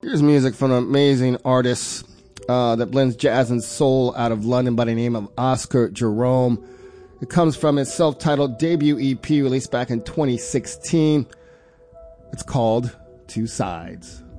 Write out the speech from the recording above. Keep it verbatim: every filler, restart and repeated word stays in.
Here's music from an amazing artist uh, that blends jazz and soul out of London by the name of Oscar Jerome. It comes from his self-titled debut E P released back in twenty sixteen. It's called Two Sides.